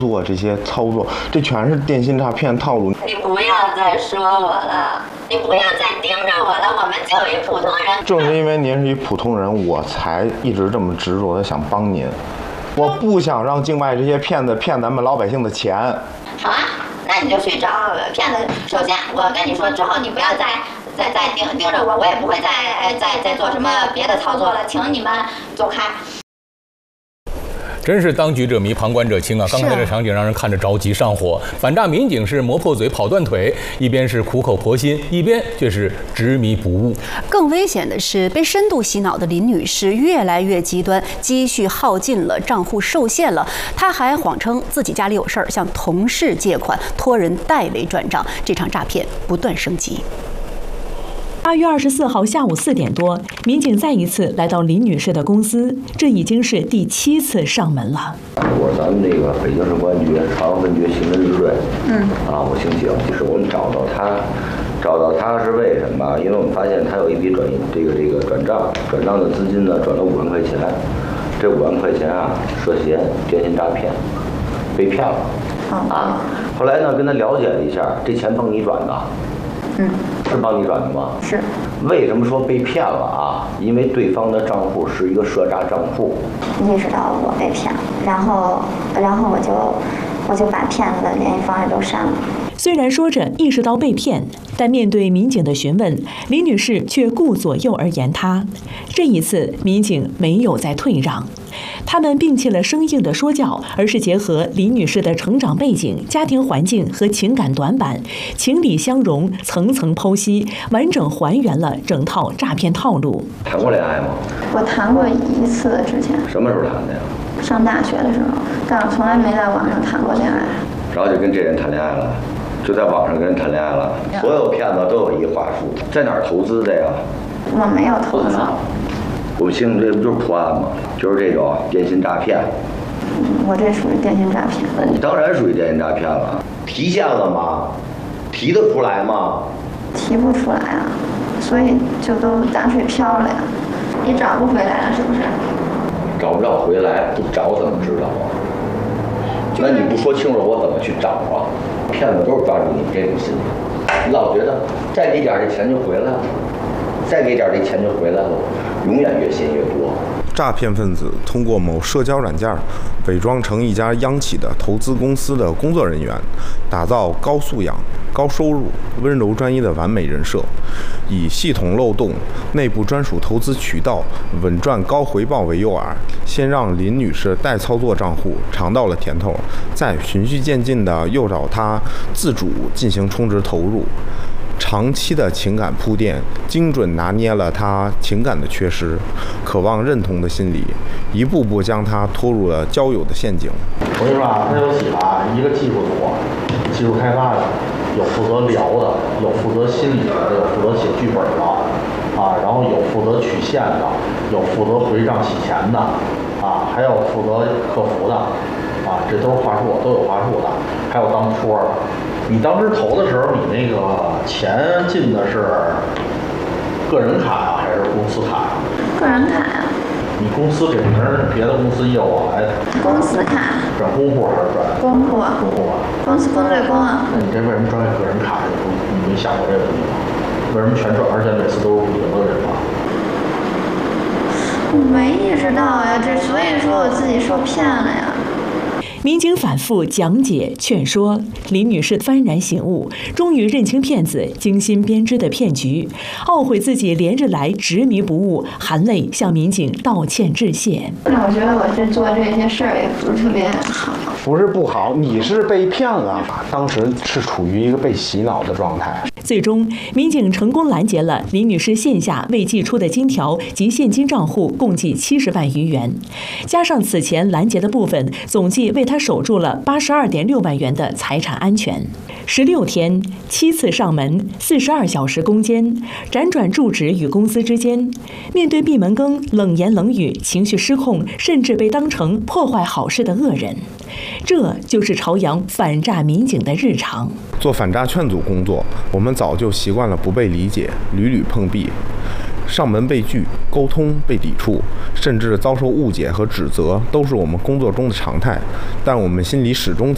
做这些操作，这全是电信诈骗套路。 你不要再说我了，你不要再盯着我了，我们就一普通人。 正是因为您是一普通人，我才一直这么执着的想帮您。我不想让境外这些骗子骗咱们老百姓的钱。 好啊，那你就去找骗子。首先，我跟你说，之后你不要再盯着我，我也不会再做什么别的操作了，请你们走开。 真是当局者迷，旁观者清啊！刚才这场景让人看着着急上火。反诈民警是磨破嘴跑断腿，一边是苦口婆心，一边却是执迷不悟。 更危险的是，被深度洗脑的林女士越来越极端，积蓄耗尽了，账户受限了，她还谎称自己家里有事儿，向同事借款，托人代为转账。这场诈骗不断升级。 8月24号下午4点多，民警再一次来到林女士的公司，这已经是第7次上门了。 我是咱们那个北京市公安局朝阳分局刑侦支队，我姓景，就是我们找到他是为什么？因为我们发现他有一笔转账的资金呢，转了5万块钱，这5万块钱啊，涉嫌电信诈骗，被骗了。后来呢，跟他了解了一下，这钱帮你转的。是帮你转的吗？ 是。 为什么说被骗了啊？因为对方的账户是一个涉诈账户。 意识到我被骗了，然后我就把骗子的联系方式都删了。 虽然说着意识到被骗，但面对民警的询问，林女士却顾左右而言他。这一次，民警没有再退让，他们摒弃了生硬的说教，而是结合林女士的成长背景、家庭环境和情感短板，情理相融，层层剖析，完整还原了整套诈骗套路。 谈过恋爱吗？ 我谈过1次，之前。 什么时候谈的呀？ 上大学的时候，但我从来没在网上谈过恋爱。 然后就跟这人谈恋爱了，就在网上跟人谈恋爱了。所有骗子都有一个话术，在哪儿投资的呀？ 我没有投资。 我们心里这不就是破案吗？就是这种电信诈骗。 我这属于电信诈骗。 你当然属于电信诈骗了。提现了吗？提得出来吗？ 提不出来啊，所以就都打水漂了呀。你找不回来了是不是？ 找不着回来，不找怎么知道啊？那你不说清楚，我怎么去找啊？骗子都是抓住你这种心理，你老觉得再给点这钱就回来了，再给点这钱就回来了，永远越信越多。 诈骗分子通过某社交软件伪装成一家央企的投资公司的工作人员，打造高素养、高收入、温柔专一的完美人设，以系统漏洞、内部专属投资渠道、稳赚高回报为诱饵，先让林女士代操作账户尝到了甜头，再循序渐进地诱导她自主进行充值投入。长期的情感铺垫，精准拿捏了他情感的缺失、渴望认同的心理，一步步将他拖入了交友的陷阱。 我跟你说啊，他有几个啊，一个技术组、技术开发的，有负责聊的，有负责心理的，有负责写剧本的，然后有负责取现的，有负责回账洗钱的，还有负责客服的，这都是话术，都有话术的，还有当托的。你当时投的时候，你那个钱进的是个人卡呀，还是公司卡呀？ 个人卡呀。 你公司给别的公司业务来？ 公司卡。 转公户还是转？ 公户。 公户啊。 公司公对公啊。 那你这为什么转个人卡？你没想过这个问题吗？为什么全转，而且每次都是不同的人啊？ 我没意识到呀，所以说我自己受骗了呀。 民警反复讲解劝说，林女士幡然醒悟，终于认清骗子精心编织的骗局，懊悔自己连日来执迷不悟，含泪向民警道歉致谢。 那我觉得我这做这些事儿也不是特别好。 不是不好，你是被骗了，当时是处于一个被洗脑的状态。 最终，民警成功拦截了林女士线下未寄出的金条及现金账户共计70万余元，加上此前拦截的部分，总计为她守住了82.6万元的财产安全。16天7次上门，42小时攻坚，辗转住址与公司之间，面对闭门羹、冷言冷语、情绪失控，甚至被当成破坏好事的恶人。这就是朝阳反诈民警的日常。 做反诈劝阻工作，我们早就习惯了不被理解、屡屡碰壁，上门被拒，沟通被抵触，甚至遭受误解和指责，都是我们工作中的常态。但我们心里始终